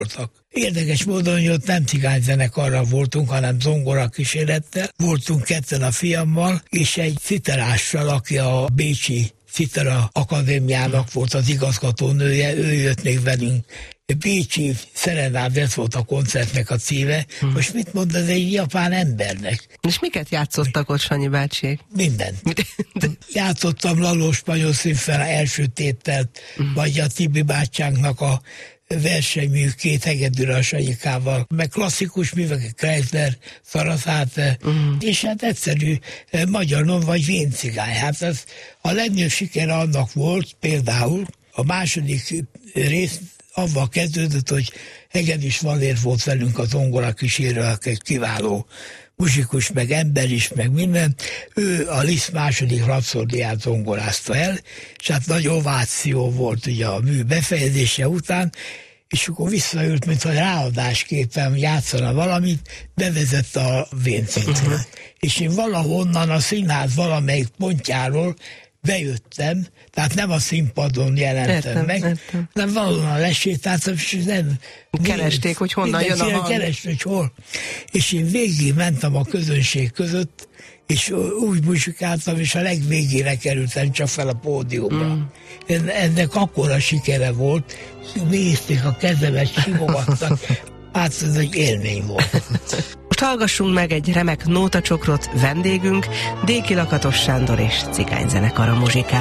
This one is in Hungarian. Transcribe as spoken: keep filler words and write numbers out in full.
Érdekes módon, hogy ott nem cigányzenekarra voltunk, hanem zongora kísérettel. Voltunk ketten a fiammal, és egy citerással, aki a bécsi Citera Akadémiának volt az igazgatónője, ő jött még velünk. Bécsi Szerenát, ez volt a koncertnek a címe. Hmm. Most mit mond, ez egy japán embernek? És miket játszottak ott, Sanyi bácsi? Mindent. Játszottam Laló spanyol színfel első tételt, hmm. vagy a Tibi bátyánknak a versenymű két hegedűre a Sanyikával, meg klasszikus művek, Kreisler, Szaraszát, uh-huh. és hát egyszerű magyarnon vagy véncigány. Hát ez a legnagyobb sikere annak volt, például a második rész avval kezdődött, hogy Hegedűs Valér volt velünk a zongora kísérő, egy kiváló muzsikus, meg ember is, meg minden. Ő a Liszt második rapszódiát zongorázta el, és hát nagy ováció volt ugye a mű befejezése után, és akkor visszaült, mintha ráadásképpen játszana valamit, bevezette a véncét. Uh-huh. És én valahonnan a színház valamelyik pontjáról bejöttem, tehát nem a színpadon jelentem értem, meg, értem. Nem valahonnan lesétáltam, és nem... Keresték, hogy honnan jön a hang. Keresték, hogy hol. És én végig mentem a közönség között, és úgy muzsikáltam, és a legvégére kerültem csak fel a pódiumra. Mm. Ennek akkora sikere volt, nézték a kezemet, simogattak, hát ez egy élmény volt. Most hallgassunk meg egy remek nótacsokrot, vendégünk Déki Lakatos Sándor és cigányzenekar a muzsikál.